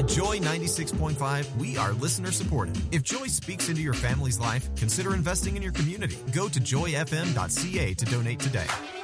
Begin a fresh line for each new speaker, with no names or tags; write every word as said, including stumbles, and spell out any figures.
At Joy ninety-six point five, we are listener supported. If Joy speaks into your family's life, consider investing in your community. Go to joy f m dot c a to donate today.